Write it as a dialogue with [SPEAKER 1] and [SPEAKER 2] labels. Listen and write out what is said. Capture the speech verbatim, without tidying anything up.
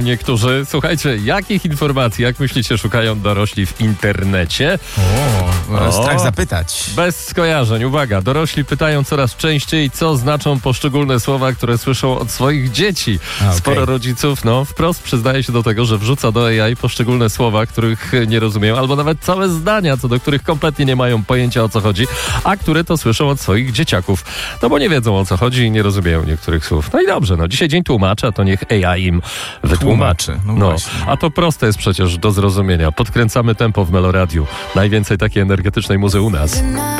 [SPEAKER 1] Niektórzy, słuchajcie, jakich informacji, jak myślicie, szukają dorośli w internecie?
[SPEAKER 2] O, o. strach zapytać.
[SPEAKER 1] Bez skojarzeń, uwaga, dorośli pytają coraz częściej, co znaczą poszczególne słowa, które słyszą od swoich dzieci.
[SPEAKER 2] A, okay.
[SPEAKER 1] Sporo rodziców, no, wprost przyznaje się do tego, że wrzuca do A I poszczególne słowa, których nie rozumieją, albo nawet całe zdania, co do których kompletnie nie mają pojęcia, o co chodzi, a które to słyszą od swoich dzieciaków. No bo nie wiedzą, o co chodzi i nie rozumieją niektórych słów. No i dobrze, no, dzisiaj dzień tłumacza, to niech A I im wytłumaczy.
[SPEAKER 2] Tłumaczy, no,
[SPEAKER 1] no
[SPEAKER 2] właśnie.
[SPEAKER 1] A to proste jest przecież do zrozumienia. Podkręcamy tempo w Meloradiu. Najwięcej takiej energetycznej muzy u nas.